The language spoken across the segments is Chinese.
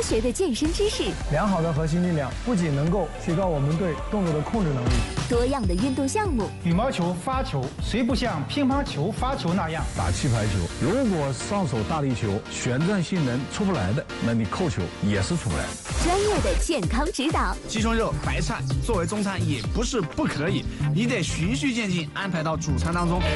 科学的健身知识， 良好的核心力量不仅能够提高我们对动作的控制能力， 多样的运动项目。 羽毛球发球虽不像乒乓球发球那样打气排球，如果上手大力球旋转性能出不来的，那你扣球也是出不来的。 专业的健康指导， 鸡胸肉、白菜作为中餐也不是不可以，你得循序渐进安排到主餐当中。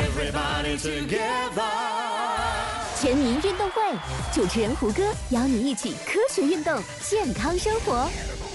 全民运动会，主持人胡歌邀你一起科学运动，健康生活。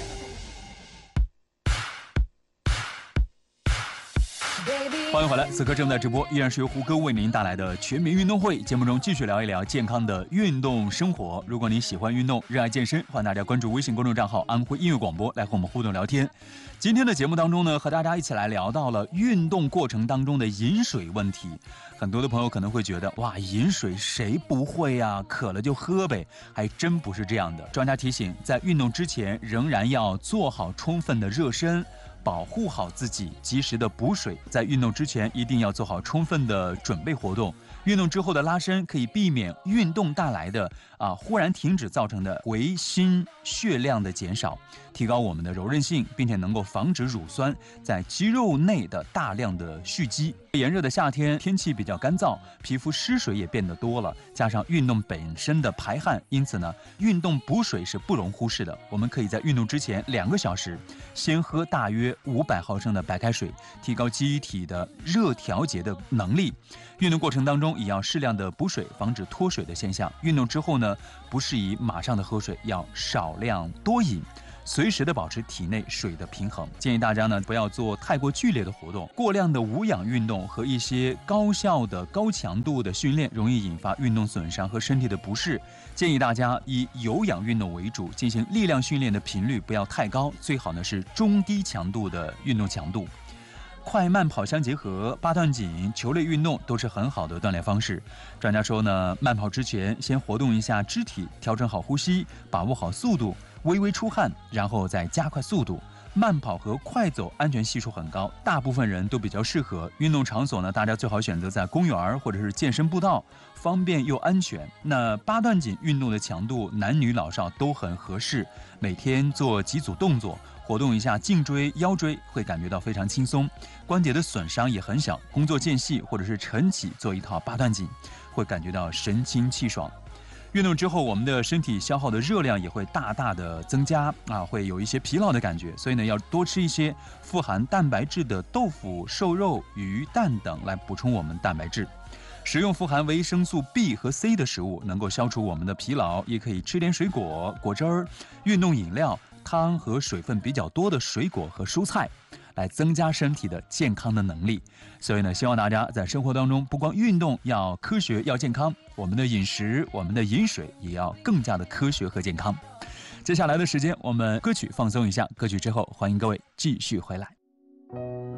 欢迎回来，此刻正在直播，依然是由胡歌为您带来的全民运动会节目中，继续聊一聊健康的运动生活。如果你喜欢运动，热爱健身，欢迎大家关注微信公众账号安徽音乐广播，来和我们互动聊天。今天的节目当中呢，和大家一起来聊到了运动过程当中的饮水问题。很多的朋友可能会觉得，哇，饮水谁不会呀？渴了就喝呗。还真不是这样的。专家提醒，在运动之前仍然要做好充分的热身，保护好自己，及时的补水。在运动之前一定要做好充分的准备活动。运动之后的拉伸可以避免运动带来的忽然停止造成的回心血量的减少，提高我们的柔韧性，并且能够防止乳酸在肌肉内的大量的蓄积。炎热的夏天，天气比较干燥，皮肤湿水也变得多了，加上运动本身的排汗，因此呢，运动补水是不容忽视的。我们可以在运动之前2个小时，先喝大约500毫升的白开水，提高机体的热调节的能力。运动过程当中也要适量的补水，防止脱水的现象。运动之后呢，不适宜马上的喝水，要少量多饮，随时的保持体内水的平衡。建议大家呢，不要做太过剧烈的活动，过量的无氧运动和一些高效的高强度的训练容易引发运动损伤和身体的不适。建议大家以有氧运动为主，进行力量训练的频率不要太高，最好呢是中低强度的运动强度。快慢跑相结合，八段锦、球类运动都是很好的锻炼方式。专家说呢，慢跑之前先活动一下肢体，调整好呼吸，把握好速度，微微出汗，然后再加快速度。慢跑和快走安全系数很高，大部分人都比较适合。运动场所呢，大家最好选择在公园或者是健身步道，方便又安全。那八段锦运动的强度，男女老少都很合适，每天做几组动作，活动一下颈椎、腰椎，会感觉到非常轻松，关节的损伤也很小。工作间隙或者是晨起做一套八段锦，会感觉到神清气爽。运动之后，我们的身体消耗的热量也会大大的增加会有一些疲劳的感觉，所以呢，要多吃一些富含蛋白质的豆腐、瘦肉、鱼、蛋等来补充我们蛋白质。食用富含维生素 B 和 C 的食物，能够消除我们的疲劳，也可以吃点水果、果汁儿、运动饮料、汤和水分比较多的水果和蔬菜，来增加身体的健康的能力。所以呢，希望大家在生活当中不光运动要科学要健康，我们的饮食、我们的饮水也要更加的科学和健康。接下来的时间我们歌曲放松一下，歌曲之后欢迎各位继续回来。